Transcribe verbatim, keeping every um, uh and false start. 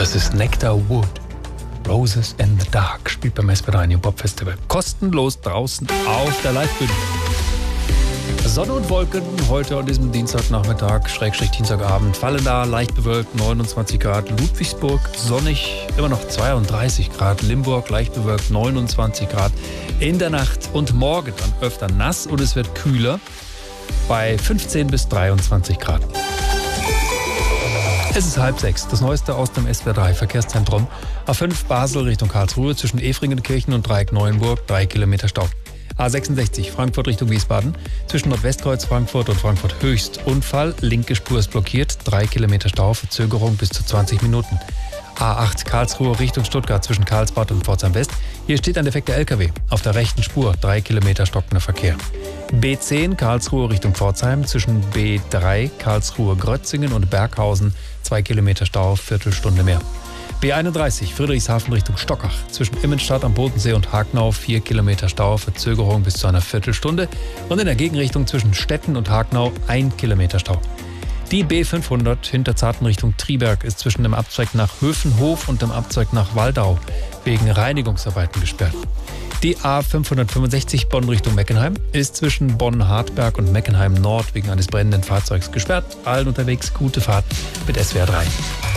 Das ist Nectar Wood. Roses in the Dark spielt beim S B drei New Pop Festival. Kostenlos draußen auf der Livebühne. Sonne und Wolken heute an diesem Dienstagnachmittag, Schrägstrich Dienstagabend, fallen da, leicht bewölkt, neunundzwanzig Grad. Ludwigsburg sonnig, immer noch zweiunddreißig Grad. Limburg leicht bewölkt, neunundzwanzig Grad. In der Nacht und morgen dann öfter nass und es wird kühler bei fünfzehn bis dreiundzwanzig Grad. Es ist halb sechs. Das Neueste aus dem S W R drei Verkehrszentrum. A fünf Basel Richtung Karlsruhe zwischen Efringenkirchen und Dreieck Neuenburg, drei Kilometer Stau. A sechsundsechzig Frankfurt Richtung Wiesbaden zwischen Nordwestkreuz Frankfurt und Frankfurt Höchst Unfall. Linke Spur ist blockiert, drei Kilometer Stau, Verzögerung bis zu zwanzig Minuten. A acht Karlsruhe Richtung Stuttgart zwischen Karlsbad und Pforzheim West. Hier steht ein defekter L K W. Auf der rechten Spur drei Kilometer stockender Verkehr. B zehn Karlsruhe Richtung Pforzheim zwischen B drei Karlsruhe Grötzingen und Berghausen zwei Kilometer Stau, Viertelstunde mehr. B einunddreißig Friedrichshafen Richtung Stockach zwischen Immenstadt am Bodensee und Hagenau vier Kilometer Stau, Verzögerung bis zu einer Viertelstunde. Und in der Gegenrichtung zwischen Stetten und Hagenau ein Kilometer Stau. Die B fünfhundert Hinterzarten Richtung Triberg ist zwischen dem Abzweig nach Höfenhof und dem Abzweig nach Waldau wegen Reinigungsarbeiten gesperrt. Die A fünfhundertfünfundsechzig Bonn Richtung Meckenheim ist zwischen Bonn-Hartberg und Meckenheim Nord wegen eines brennenden Fahrzeugs gesperrt. Allen unterwegs gute Fahrt mit S W R drei.